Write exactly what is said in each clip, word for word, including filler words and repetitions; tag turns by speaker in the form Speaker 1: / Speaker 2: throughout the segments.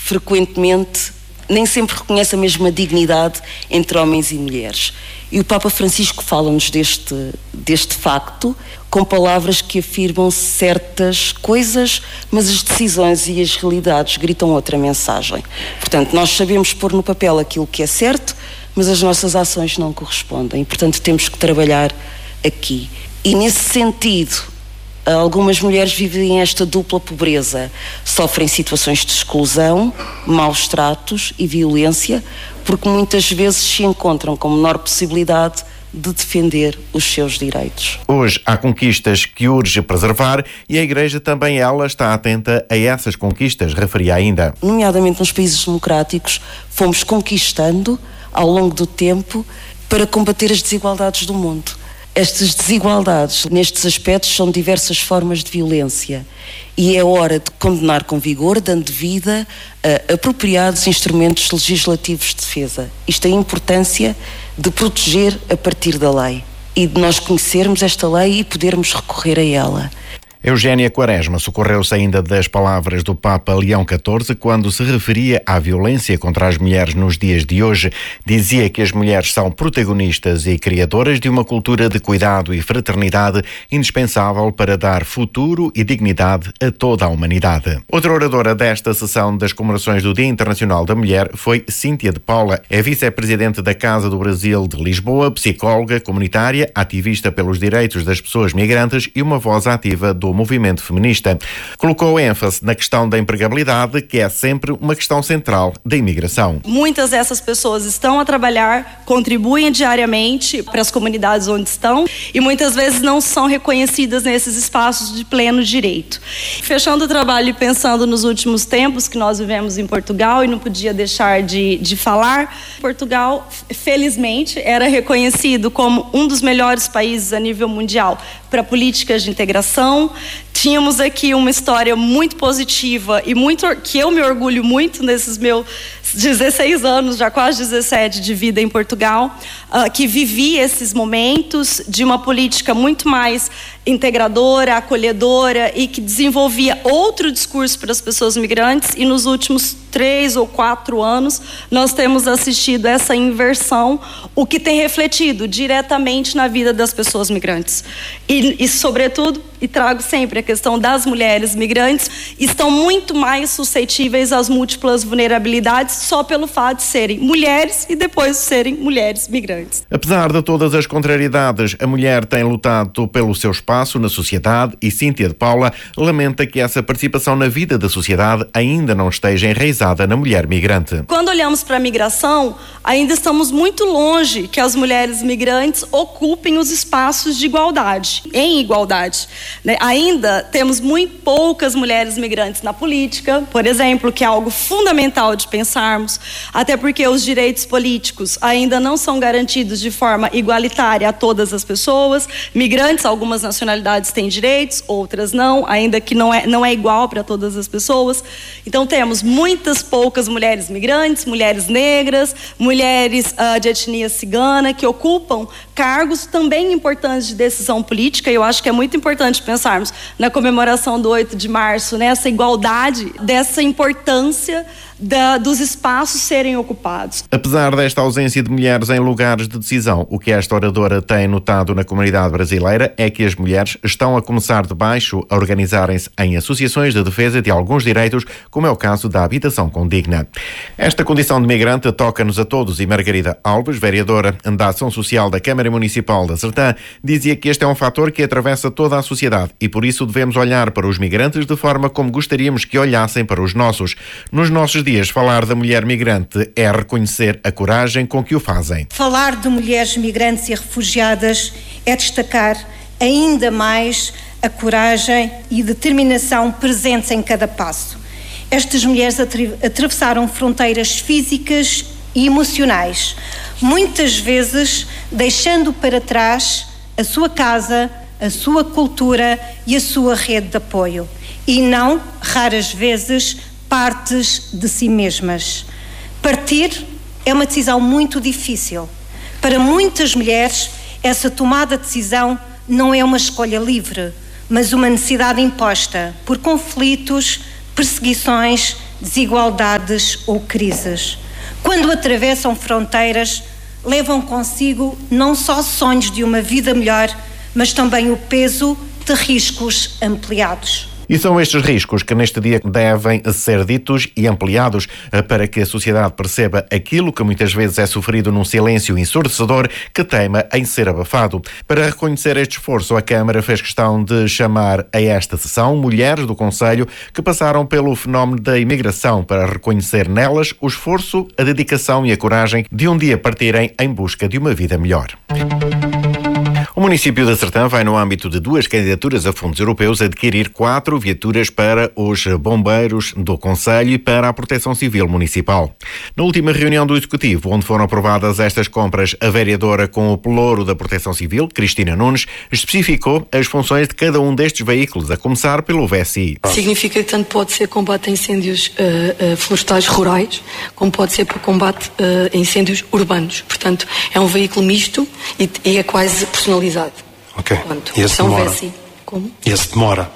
Speaker 1: frequentemente, nem sempre reconhece a mesma dignidade entre homens e mulheres. E o Papa Francisco fala-nos deste, deste facto com palavras que afirmam certas coisas, mas as decisões e as realidades gritam outra mensagem. Portanto, nós sabemos pôr no papel aquilo que é certo, mas as nossas ações não correspondem. Portanto, temos que trabalhar aqui. E nesse sentido, algumas mulheres vivem esta dupla pobreza. Sofrem situações de exclusão, maus tratos e violência, porque muitas vezes se encontram com menor possibilidade de defender os seus direitos.
Speaker 2: Hoje há conquistas que urge preservar e a Igreja também ela está atenta a essas conquistas, referia ainda.
Speaker 1: Nomeadamente nos países democráticos, fomos conquistando ao longo do tempo para combater as desigualdades do mundo. Estas desigualdades, nestes aspectos, são diversas formas de violência e é hora de condenar com vigor, dando vida a apropriados instrumentos legislativos de defesa. Isto é a importância de proteger a partir da lei e de nós conhecermos esta lei e podermos recorrer a ela.
Speaker 2: Eugénia Quaresma socorreu-se ainda das palavras do Papa Leão catorze quando se referia à violência contra as mulheres nos dias de hoje. Dizia que as mulheres são protagonistas e criadoras de uma cultura de cuidado e fraternidade indispensável para dar futuro e dignidade a toda a humanidade. Outra oradora desta sessão das comemorações do Dia Internacional da Mulher foi Cíntia de Paula. É vice-presidente da Casa do Brasil de Lisboa, psicóloga comunitária, ativista pelos direitos das pessoas migrantes e uma voz ativa do movimento feminista. Colocou ênfase na questão da empregabilidade, que é sempre uma questão central da imigração.
Speaker 3: Muitas dessas pessoas estão a trabalhar, contribuem diariamente para as comunidades onde estão e muitas vezes não são reconhecidas nesses espaços de pleno direito. Fechando o trabalho e pensando nos últimos tempos que nós vivemos em Portugal, e não podia deixar de, de falar, Portugal, felizmente, era reconhecido como um dos melhores países a nível mundial para políticas de integração. Tínhamos aqui uma história muito positiva e muito, que eu me orgulho muito nesses meus dezesseis anos, já quase dezessete de vida em Portugal, uh, que vivi esses momentos de uma política muito mais integradora, acolhedora e que desenvolvia outro discurso para as pessoas migrantes, e nos últimos três ou quatro anos nós temos assistido essa inversão, o que tem refletido diretamente na vida das pessoas migrantes. E, e sobretudo, e trago sempre a questão das mulheres migrantes, estão muito mais suscetíveis às múltiplas vulnerabilidades só pelo fato de serem mulheres e depois de serem mulheres migrantes.
Speaker 2: Apesar de todas as contrariedades, a mulher tem lutado pelo seu espaço na sociedade e Cíntia de Paula lamenta que essa participação na vida da sociedade ainda não esteja enraizada na mulher migrante.
Speaker 3: Quando olhamos para a migração, ainda estamos muito longe que as mulheres migrantes ocupem os espaços de igualdade, em igualdade. Né? Ainda temos muito poucas mulheres migrantes na política, por exemplo, que é algo fundamental de pensarmos, até porque os direitos políticos ainda não são garantidos de forma igualitária a todas as pessoas. Migrantes, algumas nacionalidades têm direitos, outras não, ainda que não é, não é igual para todas as pessoas. Então temos muitas poucas mulheres migrantes, mulheres negras, mulheres uh, de etnia cigana, que ocupam cargos também importantes de decisão política. E eu acho que é muito importante pensarmos na comemoração do oito de março, nessa igualdade, dessa importância da, dos espaços serem ocupados.
Speaker 2: Apesar desta ausência de mulheres em lugares de decisão, o que esta oradora tem notado na comunidade brasileira é que as mulheres estão a começar de baixo a organizarem-se em associações de defesa de alguns direitos, como é o caso da habitação condigna. Esta condição de migrante toca-nos a todos e Margarida Alves, vereadora da Ação Social da Câmara Municipal da Sertã, dizia que este é um fator que atravessa toda a sociedade e por isso devemos olhar para os migrantes de forma como gostaríamos que olhassem para os nossos. Nos nossos dias, falar da mulher migrante é reconhecer a coragem com que o fazem.
Speaker 4: Falar de mulheres migrantes e refugiadas é destacar ainda mais a coragem e determinação presentes em cada passo. Estas mulheres atravessaram fronteiras físicas e emocionais, muitas vezes deixando para trás a sua casa, a sua cultura e a sua rede de apoio, e não, raras vezes, partes de si mesmas. Partir é uma decisão muito difícil. Para muitas mulheres, essa tomada de decisão não é uma escolha livre, mas uma necessidade imposta por conflitos, perseguições, desigualdades ou crises. Quando atravessam fronteiras, levam consigo não só sonhos de uma vida melhor, mas também o peso de riscos ampliados.
Speaker 2: E são estes riscos que neste dia devem ser ditos e ampliados para que a sociedade perceba aquilo que muitas vezes é sofrido num silêncio ensurdecedor que teima em ser abafado. Para reconhecer este esforço, a Câmara fez questão de chamar a esta sessão mulheres do Conselho que passaram pelo fenómeno da imigração para reconhecer nelas o esforço, a dedicação e a coragem de um dia partirem em busca de uma vida melhor. O município de Sertã vai, no âmbito de duas candidaturas a fundos europeus, adquirir quatro viaturas para os bombeiros do Conselho e para a Proteção Civil Municipal. Na última reunião do Executivo, onde foram aprovadas estas compras, a vereadora com o pelouro da Proteção Civil, Cristina Nunes, especificou as funções de cada um destes veículos, a começar pelo V S I.
Speaker 5: Significa que tanto pode ser combate a incêndios uh, uh, florestais rurais, como pode ser para combate uh, a incêndios urbanos. Portanto, é um veículo misto e, e é quase personalizado.
Speaker 6: Ok.
Speaker 5: Portanto,
Speaker 6: e esse demora?
Speaker 5: Como?
Speaker 6: Esse demora?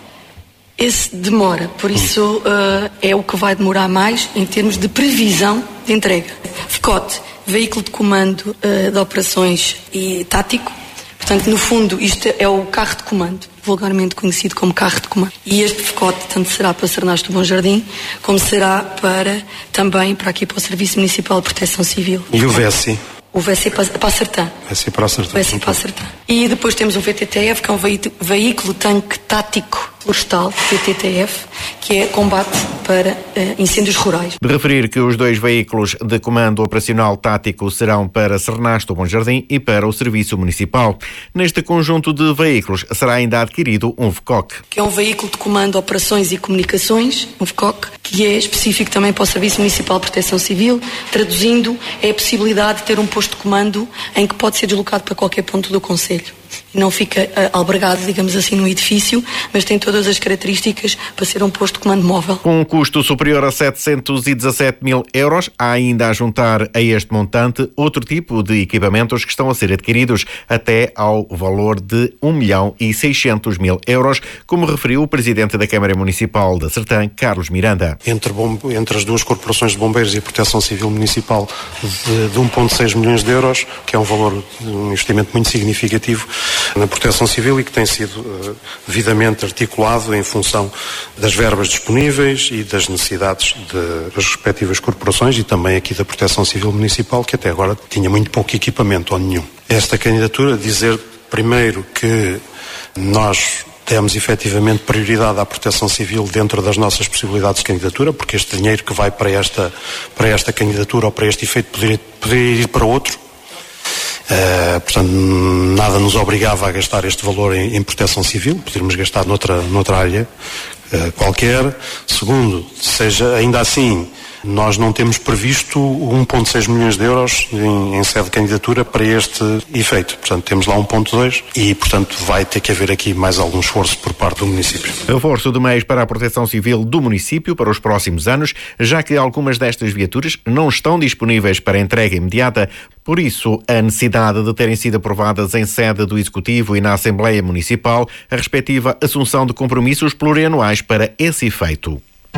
Speaker 5: Esse demora, por isso uh, é o que vai demorar mais em termos de previsão de entrega. F C O T, veículo de comando uh, de operações e tático. Portanto, no fundo, isto é o carro de comando, vulgarmente conhecido como carro de comando. E este F C O T tanto será para Sernasto do Bom Jardim, como será para, também para aqui para o Serviço Municipal de Proteção Civil.
Speaker 6: E o V S I?
Speaker 5: O V S I para, para a Sertã.
Speaker 6: V S I para a Sertã.
Speaker 5: V S I para a Sertã. E depois temos o V T T F, que é um veículo tanque tático florestal, V T T F, que é combate para uh, incêndios rurais.
Speaker 2: De referir que os dois veículos de comando operacional tático serão para Sernasto do Bom Jardim e para o Serviço Municipal. Neste conjunto de veículos será ainda adquirido um V C O C.
Speaker 5: Que é um veículo de comando operações e comunicações, um V C O C, que é específico também para o Serviço Municipal de Proteção Civil. Traduzindo, é a possibilidade de ter um posto de comando em que pode ser deslocado para qualquer ponto do concelho. Não fica uh, albergado, digamos assim, no edifício, mas tem todas as características para ser um posto de comando móvel.
Speaker 2: Com um custo superior a setecentos e dezassete mil euros, há ainda a juntar a este montante outro tipo de equipamentos que estão a ser adquiridos até ao valor de um milhão e seiscentos mil euros, como referiu o Presidente da Câmara Municipal de Sertã, Carlos Miranda.
Speaker 6: Entre, bom, entre as duas corporações de bombeiros e a Proteção Civil Municipal de, de um vírgula seis milhões de euros, que é um valor, um investimento muito significativo na Proteção Civil e que tem sido uh, devidamente articulado em função das verbas disponíveis e das necessidades de, das respectivas corporações e também aqui da Proteção Civil Municipal, que até agora tinha muito pouco equipamento ou nenhum. Esta candidatura, dizer primeiro que nós temos efetivamente prioridade à Proteção Civil dentro das nossas possibilidades de candidatura, porque este dinheiro que vai para esta, para esta candidatura ou para este efeito poderia, poderia ir para outro. Uh, portanto, nada nos obrigava a gastar este valor em, em proteção civil, poderíamos gastar noutra, noutra área uh, qualquer. Segundo, seja ainda assim, nós não temos previsto um vírgula seis milhões de euros em, em sede de candidatura para este efeito. Portanto, temos lá um vírgula dois e, portanto, vai ter que haver aqui mais algum esforço por parte do município.
Speaker 2: Reforço de meios para a proteção civil do município para os próximos anos, já que algumas destas viaturas não estão disponíveis para entrega imediata. Por isso, a necessidade de terem sido aprovadas em sede do Executivo e na Assembleia Municipal a respectiva assunção de compromissos plurianuais para esse efeito.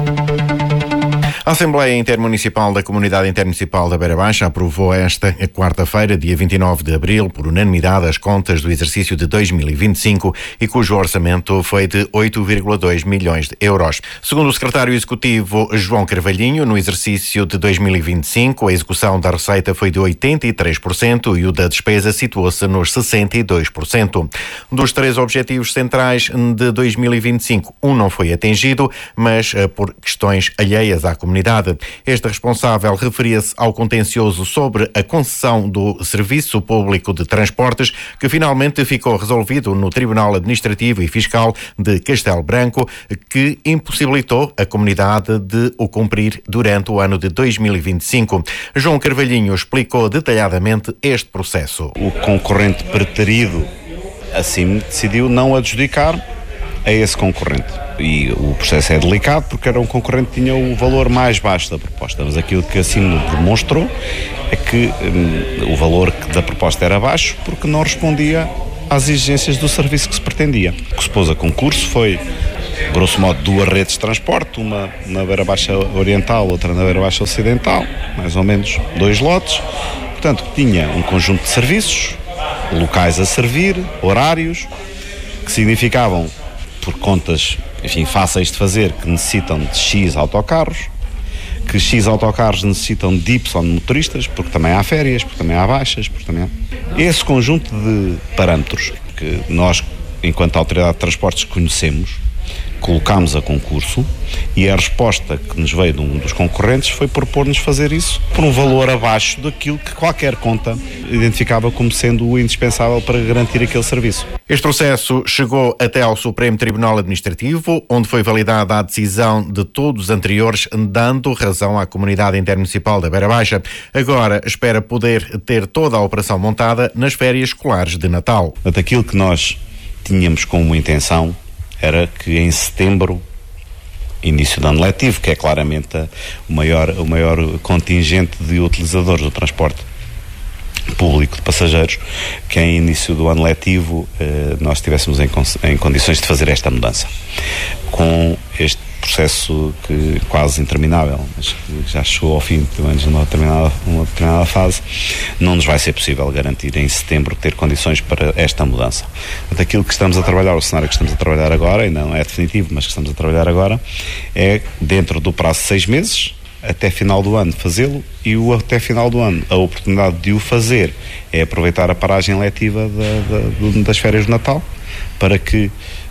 Speaker 2: A Assembleia Intermunicipal da Comunidade Intermunicipal da Beira Baixa aprovou esta quarta-feira, dia vinte e nove de abril, por unanimidade, as contas do exercício de dois mil e vinte e cinco e cujo orçamento foi de oito vírgula dois milhões de euros. Segundo o secretário executivo João Carvalhinho, no exercício de dois mil e vinte e cinco, a execução da receita foi de oitenta e três por cento e o da despesa situou-se nos sessenta e dois por cento. Dos três objetivos centrais de dois mil e vinte e cinco, um não foi atingido, mas por questões alheias à comunidade. Este responsável referia-se ao contencioso sobre a concessão do Serviço Público de Transportes, que finalmente ficou resolvido no Tribunal Administrativo e Fiscal de Castelo Branco, que impossibilitou a comunidade de o cumprir durante o ano de dois mil e vinte e cinco. João Carvalhinho explicou detalhadamente este processo.
Speaker 7: O concorrente preterido assim decidiu não adjudicar a esse concorrente. E o processo é delicado porque era um concorrente que tinha o valor mais baixo da proposta, mas aquilo que assim demonstrou é que hum, o valor da proposta era baixo porque não respondia às exigências do serviço que se pretendia. O que se pôs a concurso foi grosso modo, duas redes de transporte, uma na beira-baixa oriental, outra na beira-baixa ocidental, mais ou menos dois lotes. Portanto, tinha um conjunto de serviços, locais a servir, horários, que significavam, por contas, enfim, fáceis de fazer, que necessitam de X autocarros, que X autocarros necessitam de Y motoristas, porque também há férias, porque também há baixas, porque também há... Esse conjunto de parâmetros que nós, enquanto Autoridade de Transportes, conhecemos, colocámos a concurso, e a resposta que nos veio de um dos concorrentes foi propor-nos fazer isso por um valor abaixo daquilo que qualquer conta identificava como sendo o indispensável para garantir aquele serviço.
Speaker 2: Este processo chegou até ao Supremo Tribunal Administrativo, onde foi validada a decisão de todos os anteriores, dando razão à Comunidade Intermunicipal da Beira Baixa. Agora espera poder ter toda a operação montada nas férias escolares de Natal.
Speaker 7: Aquilo que nós tínhamos como intenção era que em setembro, início do ano letivo, que é claramente a, o, maior, o maior contingente de utilizadores do transporte público de passageiros, que em início do ano letivo eh, nós estivéssemos em, em condições de fazer esta mudança. Com este processo que quase interminável, mas que já chegou ao fim, pelo menos numa determinada, numa determinada fase, não nos vai ser possível garantir em setembro ter condições para esta mudança. Portanto, aquilo que estamos a trabalhar, o cenário que estamos a trabalhar agora, e não é definitivo, mas que estamos a trabalhar agora, é dentro do prazo de seis meses, até final do ano fazê-lo, e o até final do ano, a oportunidade de o fazer é aproveitar a paragem letiva da, da, das férias de Natal, para que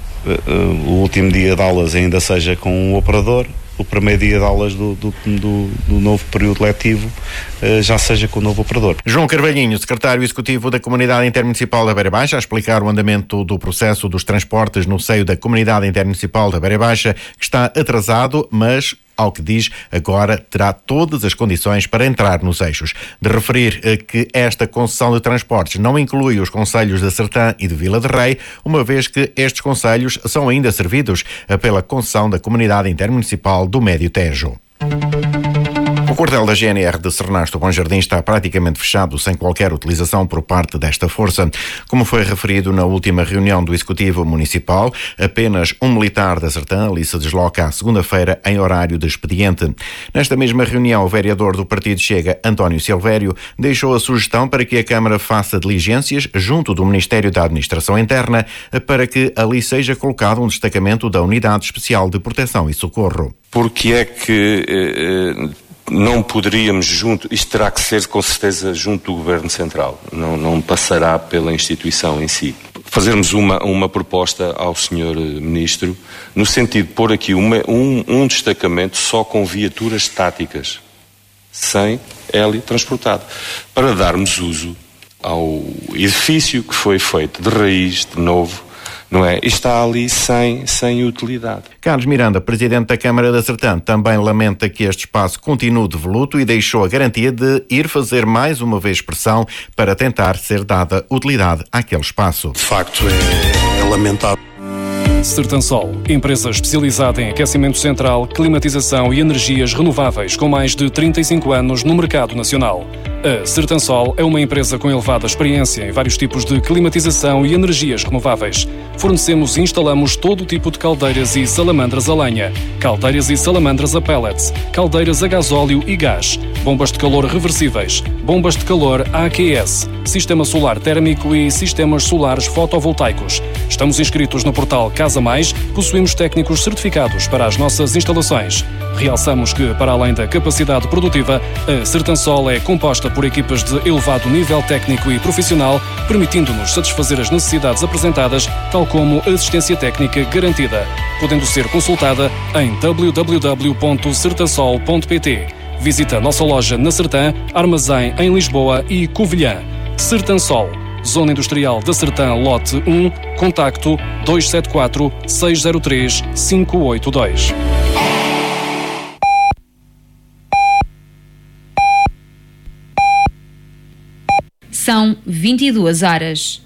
Speaker 7: uh, o último dia de aulas ainda seja com o operador, o primeiro dia de aulas do, do, do, do novo período letivo uh, já seja com o novo operador.
Speaker 2: João Carvalhinho, secretário executivo da Comunidade Intermunicipal da Beira Baixa, a explicar o andamento do processo dos transportes no seio da Comunidade Intermunicipal da Beira Baixa, que está atrasado, mas, ao que diz, agora terá todas as condições para entrar nos eixos. De referir que esta concessão de transportes não inclui os concelhos de Sertã e de Vila de Rei, uma vez que estes concelhos são ainda servidos pela concessão da Comunidade Intermunicipal do Médio Tejo. O quartel da G N R de Cernasto Bom Jardim está praticamente fechado, sem qualquer utilização por parte desta força. Como foi referido na última reunião do Executivo Municipal, apenas um militar da Sertã ali se desloca à segunda-feira em horário de expediente. Nesta mesma reunião, o vereador do Partido Chega, António Silvério, deixou a sugestão para que a Câmara faça diligências junto do Ministério da Administração Interna para que ali seja colocado um destacamento da Unidade Especial de Proteção e Socorro.
Speaker 8: Porque é que... Eh, eh... não poderíamos junto, isto terá que ser com certeza junto do Governo Central, não, não passará pela instituição em si. Fazermos uma, uma proposta ao senhor Ministro, no sentido de pôr aqui uma, um, um destacamento só com viaturas estáticas, sem hélio transportado, para darmos uso ao edifício que foi feito de raiz, de novo, não é? E está ali sem, sem utilidade.
Speaker 2: Carlos Miranda, presidente da Câmara da Sertã, também lamenta que este espaço continue devoluto e deixou a garantia de ir fazer mais uma vez pressão para tentar ser dada utilidade àquele espaço.
Speaker 6: De facto, é, é lamentável.
Speaker 9: Sertansol, empresa especializada em aquecimento central, climatização e energias renováveis com mais de trinta e cinco anos no mercado nacional. A Sertansol é uma empresa com elevada experiência em vários tipos de climatização e energias renováveis. Fornecemos e instalamos todo o tipo de caldeiras e salamandras a lenha, caldeiras e salamandras a pellets, caldeiras a gasóleo e gás, bombas de calor reversíveis, bombas de calor A Q S, sistema solar térmico e sistemas solares fotovoltaicos. Estamos inscritos no portal Casa Mais, possuímos técnicos certificados para as nossas instalações. Realçamos que, para além da capacidade produtiva, a Sertansol é composta por equipas de elevado nível técnico e profissional, permitindo-nos satisfazer as necessidades apresentadas, tal como assistência técnica garantida, podendo ser consultada em w w w ponto sertansol ponto p t. Visita a nossa loja na Sertã, armazém em Lisboa e Covilhã. Sertansol, Zona Industrial da Sertã, lote um, contacto dois sete quatro, seis zero três, cinco oito dois.
Speaker 10: São vinte e duas horas.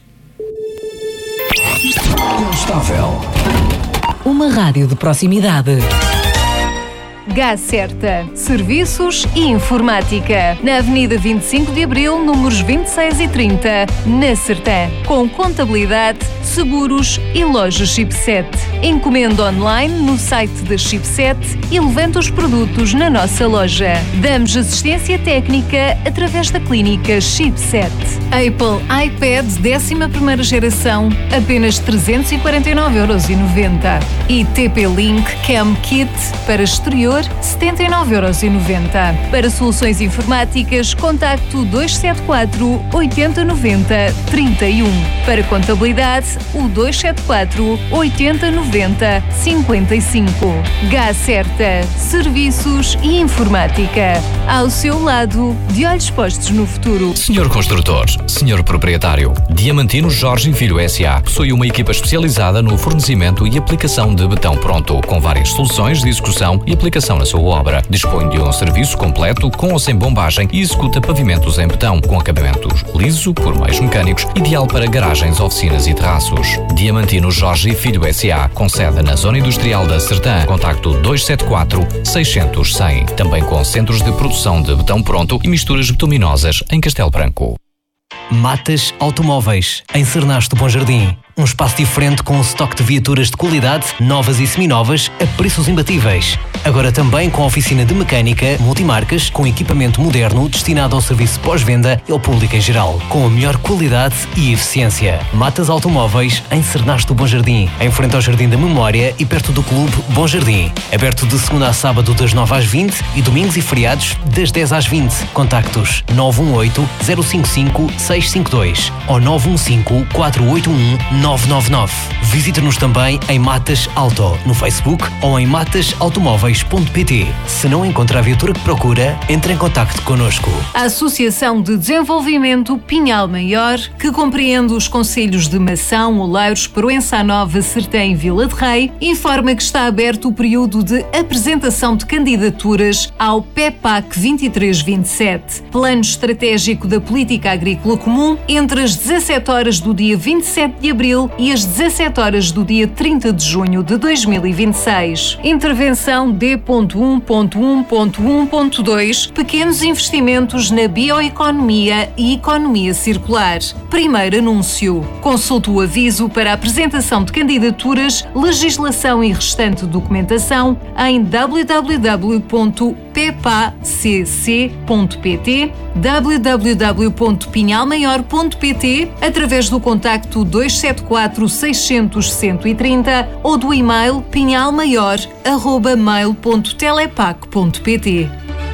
Speaker 11: Instável. Uma rádio de proximidade.
Speaker 12: Gás Certa, Serviços e Informática. Na Avenida vinte e cinco de Abril, números vinte e seis e trinta, na Sertã. Com contabilidade, seguros e loja Chipset. Encomenda online no site da Chipset e levanta os produtos na nossa loja. Damos assistência técnica através da clínica Chipset. Apple iPad décima primeira geração, apenas trezentos e quarenta e nove euros e noventa. E T P-Link Cam Kit para exterior, setenta e nove euros e noventa. Para soluções informáticas, contacto dois sete quatro, oito zero nove zero, três um. Para contabilidade, o dois sete quatro, oito zero nove zero, cinco cinco. Gacerta, serviços e informática. Ao seu lado, de olhos postos no futuro.
Speaker 13: Senhor Construtor, Senhor Proprietário, Diamantino Jorge Filho S A possui uma equipa especializada no fornecimento e aplicação de betão pronto, com várias soluções de execução e aplicação na sua obra. Dispõe de um serviço completo com ou sem bombagem e executa pavimentos em betão, com acabamentos liso por meios mecânicos, ideal para garagens, oficinas e terraços. Diamantino Jorge Filho S A, com sede na Zona Industrial da Sertã. Contacto dois sete quatro, seis zero zero, cem. Também com centros de produção de betão pronto e misturas bituminosas em Castelo Branco.
Speaker 14: Matas Automóveis, em Cernasto Bom Jardim. Um espaço diferente com um estoque de viaturas de qualidade, novas e seminovas, a preços imbatíveis. Agora também com oficina de mecânica, multimarcas, com equipamento moderno destinado ao serviço pós-venda e ao público em geral, com a melhor qualidade e eficiência. Matas Automóveis, em Cernasto Bom Jardim, em frente ao Jardim da Memória e perto do Clube Bom Jardim. Aberto de segunda a sábado das nove às vinte e domingos e feriados das dez às vinte. Contactos nove um oito, zero cinco cinco, seis cinco dois ou nove um cinco, quatro oito um, nove nove nove. Visite-nos também em Matas Auto, no Facebook ou em matas automóveis ponto pt. Se não encontra a viatura que procura, entre em contacto connosco.
Speaker 12: A Associação de Desenvolvimento Pinhal Maior, que compreende os concelhos de Mação, Oleiros, Proença Nova, Sertém e Vila de Rei, informa que está aberto o período de apresentação de candidaturas ao P E P A C vinte e três vinte e sete, Plano Estratégico da Política Agrícola Comum, entre as dezassete horas do dia vinte e sete de abril e as dezassete horas do dia trinta de junho de dois mil e vinte e seis. Intervenção D um ponto um ponto um ponto dois, pequenos investimentos na bioeconomia e economia circular. Primeiro anúncio. Consulte o aviso para a apresentação de candidaturas, legislação e restante documentação em w w w ponto p p a c c ponto p t, w w w ponto pinhal maior ponto p t, através do contacto dois sete quatro, seis zero zero, um um três zero ou do e-mail pinhalmaior arroba mail ponto telepac ponto pt.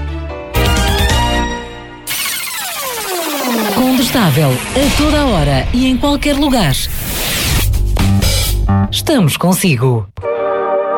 Speaker 11: Condestável, a toda a hora e em qualquer lugar. Estamos consigo.